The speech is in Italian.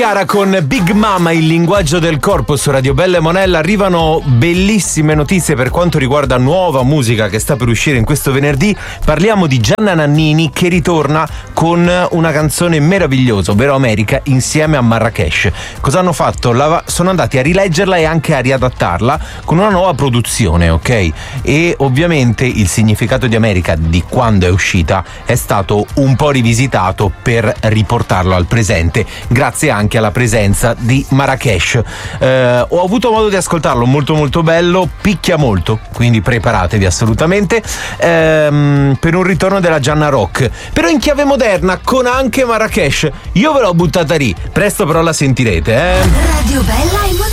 Chiara con Big Mama, il linguaggio del corpo su Radio Bella e Monella. Arrivano bellissime notizie per quanto riguarda nuova musica che sta per uscire in questo venerdì. Parliamo di Gianna Nannini che ritorna con una canzone meravigliosa, ovvero America, insieme a Marrakesh. Cosa hanno fatto? Sono andati a rileggerla e anche a riadattarla con una nuova produzione, ok? E ovviamente il significato di America di quando è uscita è stato un po' rivisitato per riportarlo al presente, grazie anche alla presenza di Marrakesh. Ho avuto modo di ascoltarlo, molto molto bello, picchia molto, quindi preparatevi assolutamente per un ritorno della Gianna Rock, però in chiave moderna con anche Marrakesh. Io ve l'ho buttata lì, presto però la sentirete. Radio Bella e Monella.